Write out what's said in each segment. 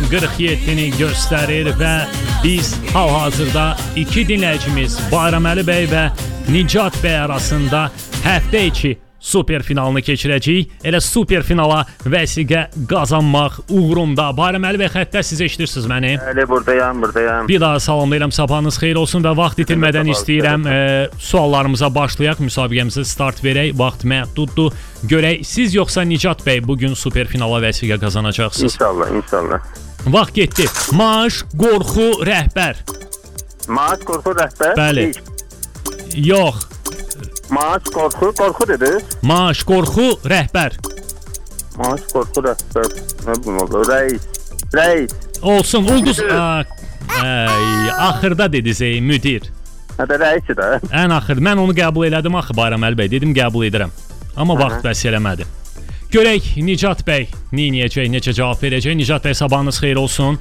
47-ni göstərir və biz hal-hazırda iki dinləyicimiz Bayraməli bəy və Nicat bəy arasında həftə içi super finalını keçirəcəyik. Elə super finala vəsiqə qazanmaq uğrunda. Bayraməli bəy, xəttə siz eşidirsiniz məni? Bəli, buradayam. Bir daha salamlayıram, sabahınız xeyir olsun və vaxt itirmədən istəyirəm suallarımıza başlayaq, müsabiqəmizə start verək. Vaxt məhduddur. Görək, siz yoxsa Nicat bəy bugün super finala vəsiqə qazanacaqsınız? İnşallah. Vaxt getdi. Maaş, qorxu, rəhbər. Maaş, qorxu, rəhbər? Bəli. Yox. Maaş, qorxu dediniz? Maaş, qorxu, rəhbər. Maaş, qorxu, rəhbər. Nə bilməm, rəis. Olsun, ulduz. Axırda dediniz, müdir. Hədə rəisi də. Ən axır. Mən onu qəbul elədim axı Bayraməli bəy. Dedim qəbul edirəm. Amma vaxt bəs eləmədi. Görək Nicat bəy neyniyəcək, necə cavab verəcək. Nicat bəy, sabahınız xeyir olsun.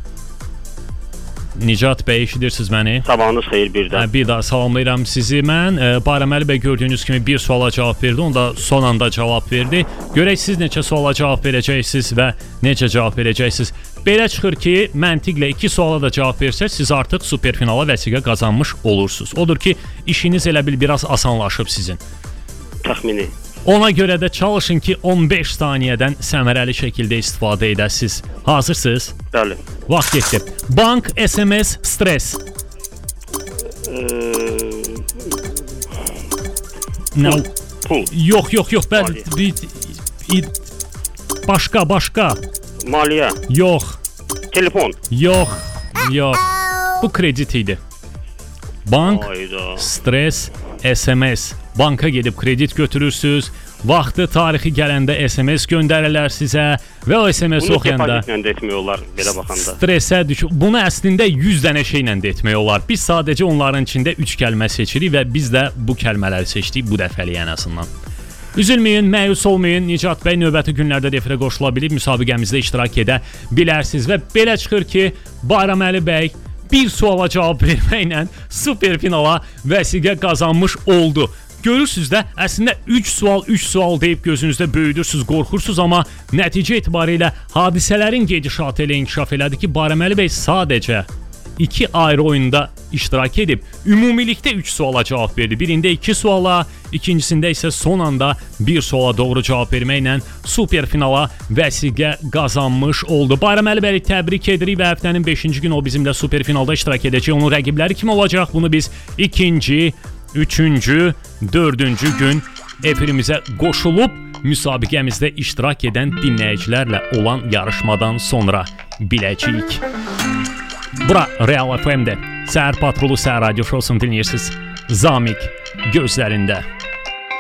Nicat bəy, eşidirsiniz məni? Sabahınız xeyir bir də. Bir daha salamlayıram sizi mən. Bayraməli bəy gördüyünüz kimi bir suala cavab verdi, onda son anda cavab verdi. Görək siz neçə suala cavab verəcəksiniz və necə cavab verəcəksiniz. Belə çıxır ki, məntiqlə 2 suala da cavab versəz, siz artıq superfinala vəsiqə qazanmış olursunuz. Odur ki, işiniz elə bil biraz asanlaşıb sizin. Təxmini. Ona görə də çalışın ki, 15 saniyədən səmərəli şəkildə istifadə edəsiniz. Hazırsınız? Bəli. Vaxt getdi. Bank, SMS, stres. Pul. Yox, bəli. Başqa. Maliyyə. Yox. Telefon. Yox. Bu kredit idi. Bank, stres, SMS. Banka gedib kredit götürürsüz. Vaxtı, tarixi gələndə SMS göndərirlər sizə və o SMS oxuyanda bunu depozitlə də etmək olar, belə baxanda. Stresə bunu əslində 100 dənə şeylə də etmək olar. Biz sadəcə onların içində 3 kəlmə seçirik və biz də bu kəlmələri seçdik bu dəfəlik ən azından. Üzülməyin, məyus olmayın. Nicat bəy növbəti günlərdə də efirə qoşula bilib müsabiqəmizdə iştirak edə bilərsiniz və belə çıxır ki, Bayraməli bəy bir suala cavab verməklə super finala vəsiqə qazanmış oldu. Görürsünüz də, əslində 3 sual deyib gözünüzdə böyüdürsünüz, qorxursunuz, amma nəticə etibarilə hadisələrin gedişatı elə inkişaf elədi ki, Bayraməli bəy sadəcə 2 ayrı oyunda iştirak edib, ümumilikdə 3 suala cavab verdi. Birində 2 suala, ikincisində isə son anda 1 suala doğru cavab verməklə super finala vəsiqə qazanmış oldu. Bayraməli bəy təbrik edirik və həftənin 5-ci günü o bizimlə super finalda iştirak edəcək. Onun rəqibləri kim olacaq? Bunu biz 2-ci, 3-cü, 4-cü gün efirimizə qoşulub müsabiqəmizdə iştirak edən dinləyicilərlə olan yarışmadan sonra biləcəyik. Bura Real FM-də Səhər Patrolu Səhər Radio Şousunu dinləyirsiniz. Zamik gözlərində.